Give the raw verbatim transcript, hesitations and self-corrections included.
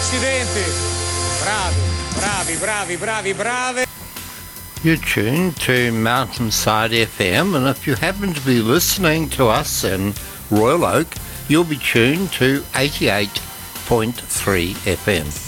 accidenti. Bravi, bravi, bravi, bravi, bravi. You're tuned to Mountainside F M, and if you happen to be listening to us in Royal Oak, you'll be tuned to eighty-eight point three F M.